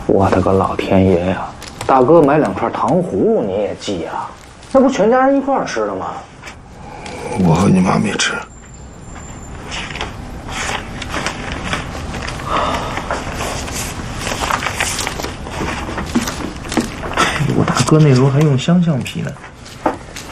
我的个老天爷呀！大哥买2串糖葫芦你也记啊？那不全家人一块儿吃的吗？ 我和你妈没吃。 我大哥那时候还用香橡皮呢。